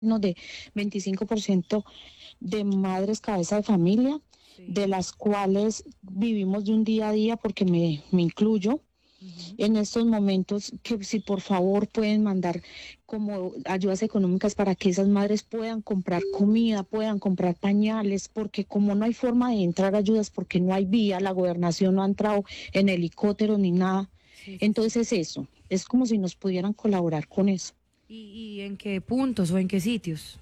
de 25% de madres cabeza de familia, de las cuales vivimos de un día a día porque me incluyo. En estos momentos, que si por favor pueden mandar como ayudas económicas para que esas madres puedan comprar comida, puedan comprar pañales, porque como no hay forma de entrar ayudas, porque no hay vía, la gobernación no ha entrado en helicóptero ni nada. Entonces es eso, es como si nos pudieran colaborar con eso. ¿Y en qué puntos o en qué sitios?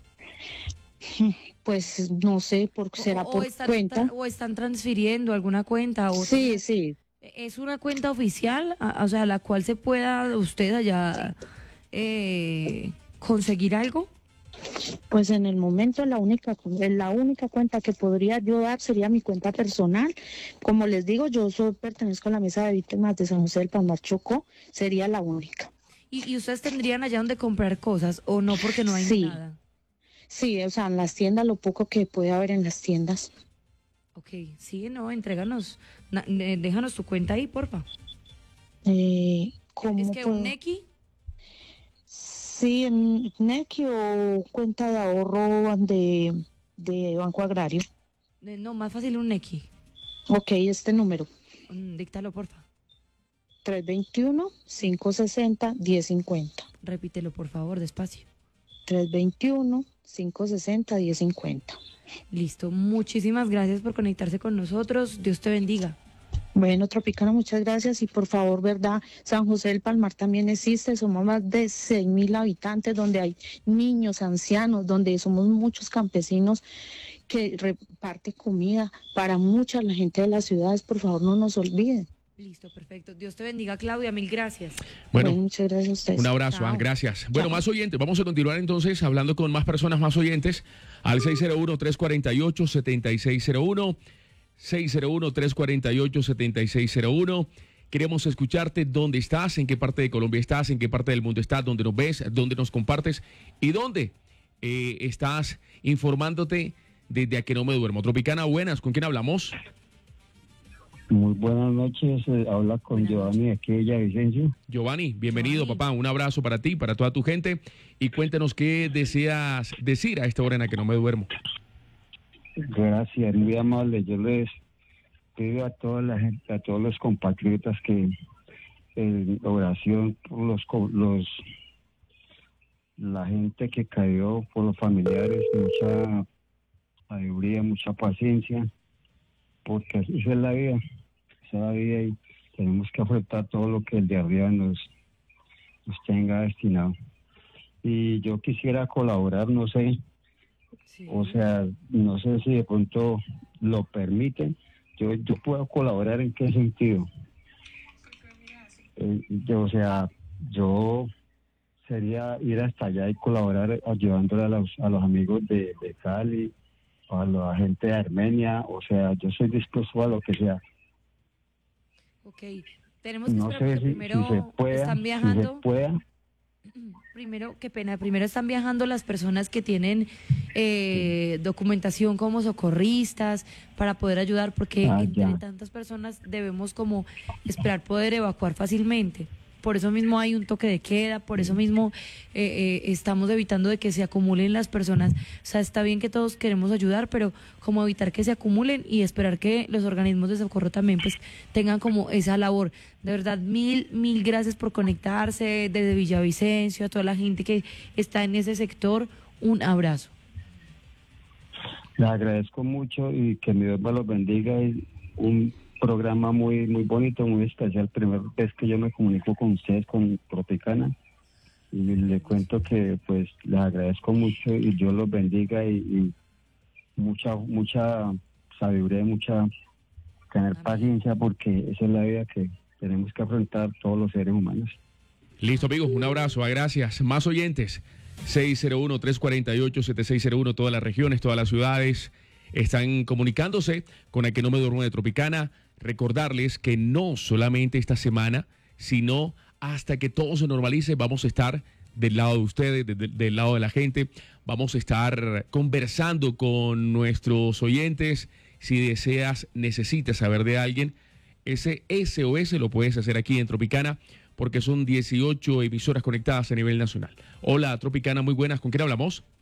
Pues no sé, será por cuenta. O están transfiriendo alguna cuenta o Sí, sí. ¿Es una cuenta oficial, o sea, la cual se pueda usted allá conseguir algo? Pues en el momento la única cuenta que podría yo dar sería mi cuenta personal. Como les digo, pertenezco a la mesa de víctimas de San José del Palmar Chocó, sería la única. ¿Y ustedes tendrían allá donde comprar cosas o no porque no hay nada? Sí, o sea, en las tiendas, lo poco que puede haber en las tiendas. Ok, sí, no, entréganos, déjanos tu cuenta ahí, porfa. ¿Cómo ¿Es que puedo? un Nequi? Sí, en Nequi o cuenta de ahorro de Banco Agrario. No, más fácil un Nequi. Ok, este número. Díctalo, porfa. 321-560-1050. Repítelo, por favor, despacio. 321-560-1050. Listo, muchísimas gracias por conectarse con nosotros. Dios te bendiga. Bueno, Tropicana, muchas gracias. Y por favor, ¿verdad? San José del Palmar también existe. Somos más de 6,000 habitantes, donde hay niños, ancianos, donde somos muchos campesinos que reparte comida para mucha la gente de las ciudades. Por favor, no nos olviden. Listo, perfecto. Dios te bendiga, Claudia. Mil gracias. Bueno, muchas gracias a ustedes. Un abrazo, gracias. Bueno, más oyentes. Vamos a continuar entonces hablando con más personas, más oyentes, al 601-348-7601. 601-348-7601. Queremos escucharte dónde estás, en qué parte de Colombia estás, en qué parte del mundo estás, dónde nos ves, dónde nos compartes y dónde estás informándote desde A Que No Me Duermo. Tropicana, buenas, ¿con quién hablamos? Muy buenas noches, habla con Giovanni de aquí de Villavicencio. Giovanni, bienvenido, papá, un abrazo para ti, para toda tu gente y cuéntanos qué deseas decir a esta hora en A Que No Me Duermo. Gracias, muy amable. Yo les pido a toda la gente, a todos los compatriotas que en oración por la gente que cayó, por los familiares, mucha sabiduría, mucha paciencia, porque así es la vida, y tenemos que afrontar todo lo que el de arriba nos tenga destinado. Y yo quisiera colaborar, no sé, o sea, no sé si de pronto lo permiten. Yo puedo colaborar en qué sentido. Yo sería ir hasta allá y colaborar ayudándole a los amigos de Cali, a la gente de Armenia, o sea, yo soy dispuesto a lo que sea. Ok, tenemos que no esperar sé primero si se pueda, están viajando. Si se pueda. Primero, qué pena, primero están viajando las personas que tienen documentación como socorristas para poder ayudar, porque entre tantas personas debemos como esperar poder evacuar fácilmente. Por eso mismo hay un toque de queda, por eso mismo estamos evitando de que se acumulen las personas. O sea, está bien que todos queremos ayudar, pero como evitar que se acumulen y esperar que los organismos de socorro también pues tengan como esa labor. De verdad, mil gracias por conectarse desde Villavicencio, a toda la gente que está en ese sector. Un abrazo. Le agradezco mucho y que mi Dios me los bendiga. Y un programa muy bonito, muy especial. Primera vez que yo me comunico con ustedes, con Tropicana, y le cuento que pues les agradezco mucho y Dios los bendiga y mucha sabiduría, tener paciencia, porque esa es la vida que tenemos que afrontar todos los seres humanos. Listo, amigos, un abrazo, gracias. Más oyentes, 601-348-7601, todas las regiones, todas las ciudades están comunicándose con A Que No Me Duermo de Tropicana. Recordarles que no solamente esta semana, sino hasta que todo se normalice, vamos a estar del lado de ustedes, del lado de la gente. Vamos a estar conversando con nuestros oyentes. Si necesitas saber de alguien, ese SOS lo puedes hacer aquí en Tropicana, porque son 18 emisoras conectadas a nivel nacional. Hola, Tropicana, muy buenas. ¿Con quién hablamos?